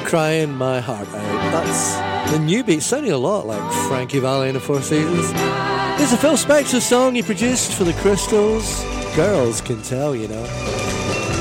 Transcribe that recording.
Crying My Heart Out. That's the new beat, sounding a lot like Frankie Valli and the Four Seasons. It's a Phil Spector song he produced for the Crystals. Girls Can Tell, you know.